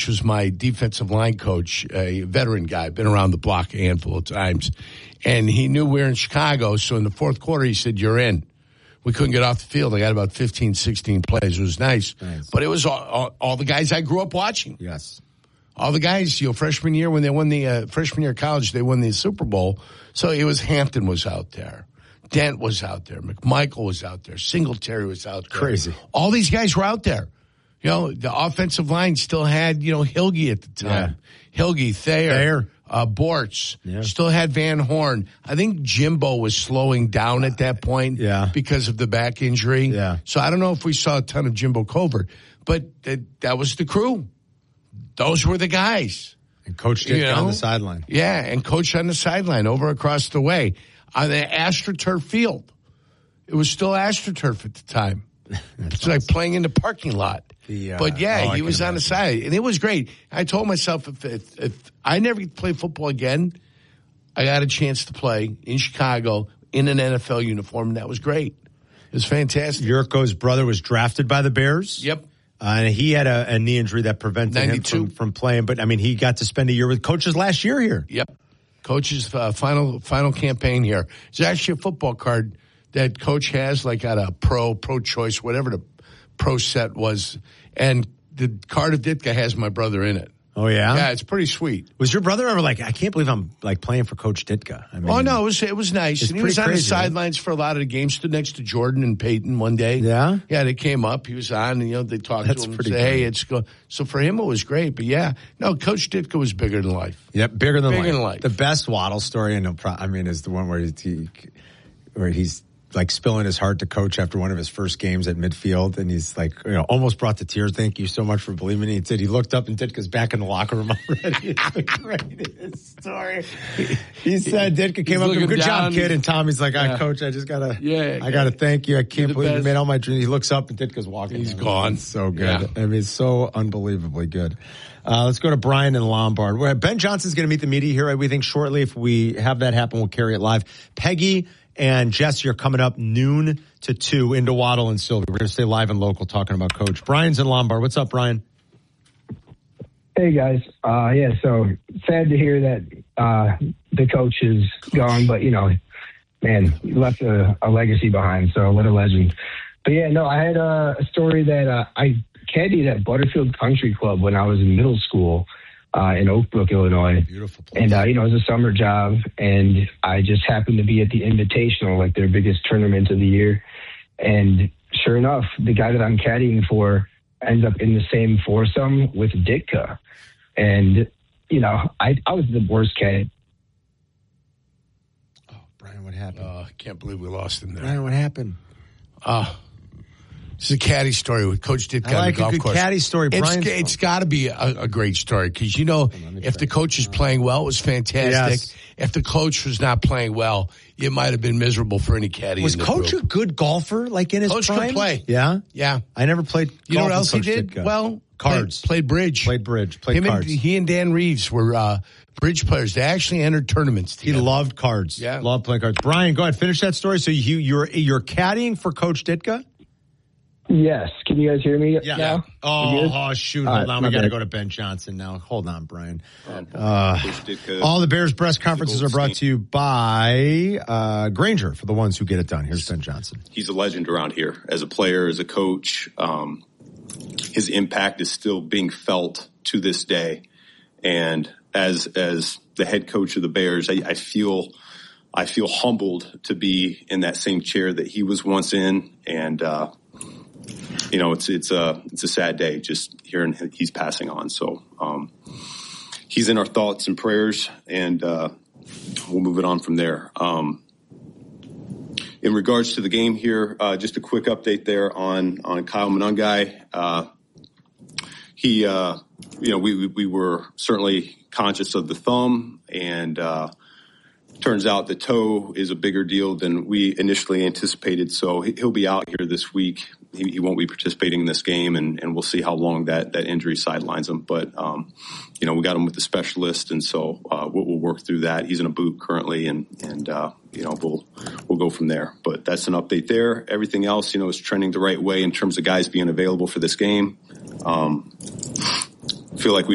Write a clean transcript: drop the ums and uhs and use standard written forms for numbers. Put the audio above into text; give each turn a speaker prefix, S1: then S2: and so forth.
S1: coach was my defensive line coach, a veteran guy, been around the block a handful of times. And he knew we were in Chicago, so in the fourth quarter, he said, "You're in." We couldn't get off the field. I got about 15, 16 plays. It was nice. But it was all the guys I grew up watching.
S2: Yes.
S1: All the guys, freshman year, when they won the freshman year of college, they won the Super Bowl. So it was Hampton was out there. Dent was out there. McMichael was out there. Singletary was out there.
S2: Crazy.
S1: All these guys were out there. The offensive line still had, Hilge at the time. Yeah. Hilge, Thayer. Bortz. Yeah. Still had Van Horn. I think Jimbo was slowing down at that point because of the back injury.
S2: Yeah.
S1: So I don't know if we saw a ton of Jimbo Covert, but that was the crew. Those were the guys.
S2: And Coach Ditka on the sideline.
S1: Yeah, and Coach on the sideline over across the way on the AstroTurf field. It was still AstroTurf at the time. It's like playing in the parking lot. He was on the side, and it was great. I told myself if I never get to play football again, I got a chance to play in Chicago in an NFL uniform, and that was great. It was fantastic.
S2: Yurko's brother was drafted by the Bears.
S1: Yep.
S2: And he had a knee injury that prevented him from playing. But, he got to spend a year with Coach's last year here.
S1: Yep. Coach's final campaign here. It's actually a football card that Coach has, like at a pro choice, whatever the pro set was. And the card of Ditka has my brother in it.
S2: Oh, yeah?
S1: Yeah, it's pretty sweet.
S2: Was your brother ever like, I can't believe I'm like playing for Coach Ditka?
S1: No, it was nice. And he was on the sidelines for a lot of the games, stood next to Jordan and Peyton one day.
S2: Yeah?
S1: Yeah, they came up. He was on, and, they talked to him and said, hey, it's go. So for him, it was great. But, Coach Ditka was bigger than life.
S2: Yep, bigger than
S1: life.
S2: The best Waddle story, is the one where he's like spilling his heart to Coach after one of his first games at midfield, and he's like, almost brought to tears. Thank you so much for believing in me. He said he looked up and Ditka's back in the locker room already. It's the greatest story. He said Ditka came up to him, good job, kid. And Tommy's like, Coach, I just gotta thank you. I can't believe you made all my dreams. He looks up and Ditka's walking.
S1: He's gone.
S2: It's so good. Yeah. It's so unbelievably good. Let's go to Brian in Lombard. Ben Johnson's going to meet the media here, we think, shortly. If we have that happen, we'll carry it live. Peggy and Jesse are coming up noon to 2 into Waddle and Sylvie. We're going to stay live and local talking about Coach. Brian's in Lombard. What's up, Brian?
S3: Hey, guys. So sad to hear that the coach is gone, but, man, he left a legacy behind, so what a legend. But, I had a story that I caddied at Butterfield Country Club when I was in middle school. In Oak Brook, Illinois. Beautiful place. And, it was a summer job, and I just happened to be at the Invitational, like their biggest tournament of the year. And sure enough, the guy that I'm caddying for ends up in the same foursome with Ditka. And, I was the worst caddy.
S2: Oh, Brian, what happened?
S1: I can't believe we lost him there.
S2: Brian, what happened?
S1: It's a caddy story with Coach Ditka
S2: on
S1: the golf course.
S2: I like a good caddy story.
S1: It's got to be a great story because, if the coach is playing well, it was fantastic.
S2: Yes.
S1: If the coach was not playing well, it might have been miserable for any caddy.
S2: Was Coach a good golfer, like in his
S1: prime?
S2: Coach
S1: could play.
S2: Yeah?
S1: Yeah.
S2: I never played golf.
S1: You know what else he
S2: Coach
S1: did?
S2: Ditka.
S1: Well,
S2: cards.
S1: Played bridge.
S2: Played cards.
S1: He and Dan Reeves were bridge players. They actually entered tournaments together.
S2: He loved cards.
S1: Yeah.
S2: Loved playing cards. Brian, go ahead. Finish that story. So you're caddying for Coach Ditka?
S3: Yes. Can you guys hear me now?
S2: Oh, shoot. Hold on. We got to go to Ben Johnson now. Hold on, Brian. All the Bears press conferences are brought to you by Grainger for the ones who get it done. Here's Ben Johnson.
S4: He's a legend around here as a player, as a coach. His impact is still being felt to this day. And as the head coach of the Bears, I feel humbled to be in that same chair that he was once in. And, it's a sad day just hearing he's passing on. So, he's in our thoughts and prayers, and, we'll move it on from there. In regards to the game here, just a quick update there on Kyle Monangai. We were certainly conscious of the thumb, and, turns out the toe is a bigger deal than we initially anticipated. So he'll be out here this week. He won't be participating in this game, and we'll see how long that injury sidelines him. But, we got him with the specialist, and so we'll work through that. He's in a boot currently, and we'll go from there. But that's an update there. Everything else, is trending the right way in terms of guys being available for this game. Feel like we've